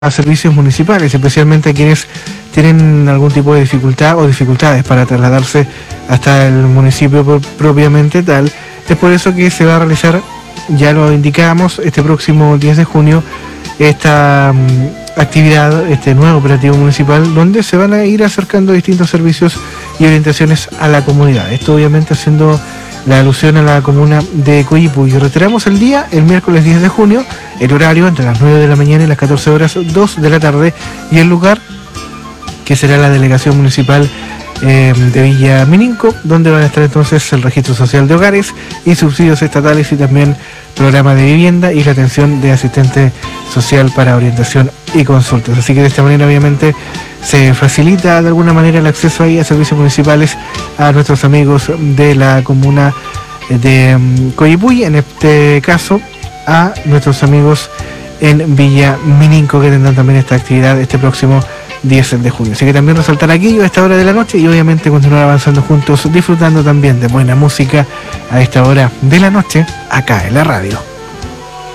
a servicios municipales, especialmente a quienes tienen algún tipo de dificultad o dificultades para trasladarse hasta el municipio propiamente tal. Es por eso que se va a realizar, ya lo indicamos, este próximo 10 de junio, esta actividad, este nuevo operativo municipal, donde se van a ir acercando distintos servicios y orientaciones a la comunidad. Esto obviamente haciendo la alusión a la comuna de Coyipulli. Reiteramos el día, el miércoles 10 de junio, el horario entre las 9 de la mañana y las 14 horas 2 de la tarde, y el lugar que será la delegación municipal de Villa Mininco, donde van a estar entonces el registro social de hogares y subsidios estatales, y también programa de vivienda y la atención de asistente social para orientación y consultas. Así que de esta manera obviamente se facilita de alguna manera el acceso ahí a servicios municipales a nuestros amigos de la comuna de Coyipulli, en este caso a nuestros amigos en Villa Mininco, que tendrán también esta actividad este próximo 10 de junio. Así que también resaltar aquello a esta hora de la noche y obviamente continuar avanzando juntos, disfrutando también de buena música a esta hora de la noche acá en la radio.